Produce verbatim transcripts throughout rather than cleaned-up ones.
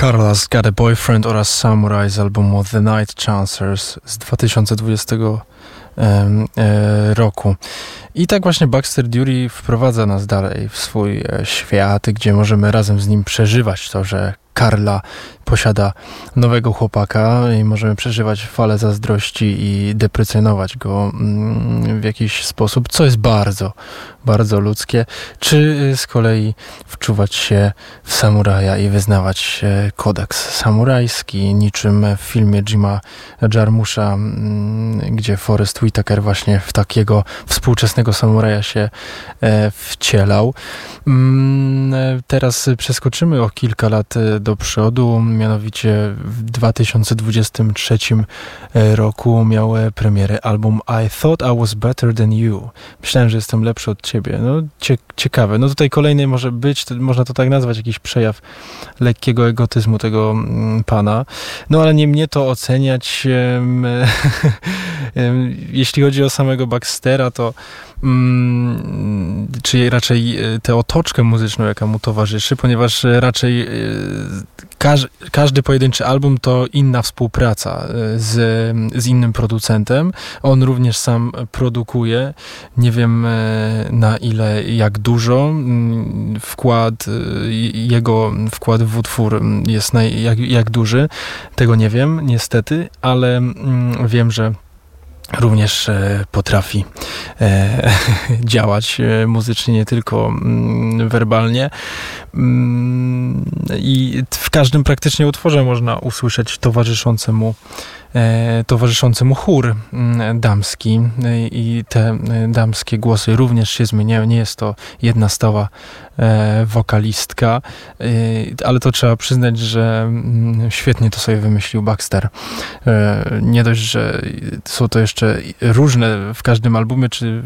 Carla's Got a Boyfriend oraz Samurai z albumu The Night Chancers z dwa tysiące dwudziestego roku. I tak właśnie Baxter Dury wprowadza nas dalej w swój świat, gdzie możemy razem z nim przeżywać to, że Carla posiada nowego chłopaka i możemy przeżywać falę zazdrości i deprecjonować go w jakiś sposób, co jest bardzo, bardzo ludzkie, czy z kolei wczuwać się w samuraja i wyznawać kodeks samurajski, niczym w filmie Jima Jarmusza, gdzie Forest Whitaker właśnie w takiego współczesnego samuraja się wcielał. Teraz przeskoczymy o kilka lat do przodu, mianowicie w dwa tysiące dwudziestym trzecim roku miał premierę album I Thought I Was Better Than You. Myślałem, że jestem lepszy od ciebie. No cie, ciekawe. No tutaj kolejny może być, to, można to tak nazwać, jakiś przejaw lekkiego egotyzmu tego mm, pana. No ale nie mnie to oceniać. Jeśli chodzi o samego Baxtera, to mm, czy raczej tę otoczkę muzyczną, jaka mu towarzyszy, ponieważ raczej Każ, każdy pojedynczy album to inna współpraca z, z innym producentem. On również sam produkuje. Nie wiem na ile, jak dużo. Wkład, jego wkład w utwór jest naj, jak, jak duży. Tego nie wiem niestety, ale wiem, że również e, potrafi e, działać e, muzycznie, nie tylko mm, werbalnie. Mm, I w każdym praktycznie utworze można usłyszeć towarzyszący mu, e, towarzyszący mu chór mm, damski e, i te e, damskie głosy również się zmieniają. Nie jest to jedna stała e, wokalistka, e, ale to trzeba przyznać, że mm, świetnie to sobie wymyślił Baxter. E, nie dość, że są to jeszcze różne w każdym albumie, czy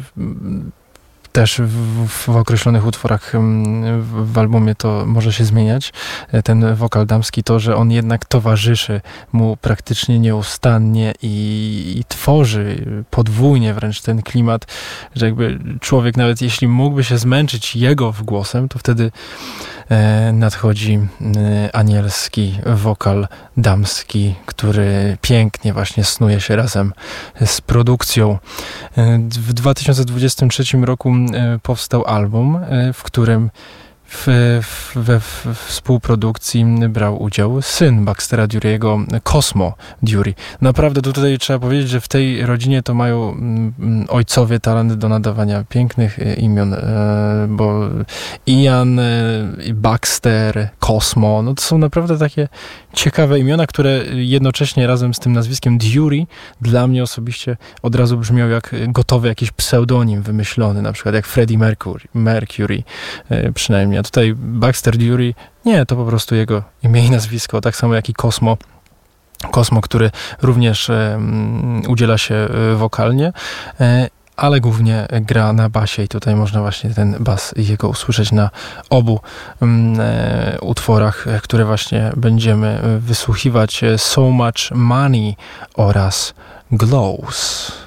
też w, w określonych utworach w, w albumie to może się zmieniać, ten wokal damski, to, że on jednak towarzyszy mu praktycznie nieustannie i, i tworzy podwójnie wręcz ten klimat, że jakby człowiek, nawet jeśli mógłby się zmęczyć jego głosem, to wtedy e, nadchodzi e, anielski wokal damski, który pięknie właśnie snuje się razem z produkcją. E, w dwa tysiące dwudziestym trzecim roku powstał album, w którym w, w, we w współprodukcji brał udział syn Baxtera Dury'ego, Cosmo Dury. Naprawdę tutaj trzeba powiedzieć, że w tej rodzinie to mają mm, ojcowie talent do nadawania pięknych imion, e, bo Ian, e, Baxter, Cosmo, no to są naprawdę takie ciekawe imiona, które jednocześnie razem z tym nazwiskiem Dury dla mnie osobiście od razu brzmiał jak gotowy jakiś pseudonim wymyślony, na przykład jak Freddie Mercury, Mercury e, przynajmniej. A tutaj Baxter Dury, nie, to po prostu jego imię i nazwisko, tak samo jak i Cosmo. Cosmo, który również e, udziela się e, wokalnie, e, ale głównie gra na basie i tutaj można właśnie ten bas jego usłyszeć na obu e, utworach, które właśnie będziemy wysłuchiwać. So Much Money oraz Glows.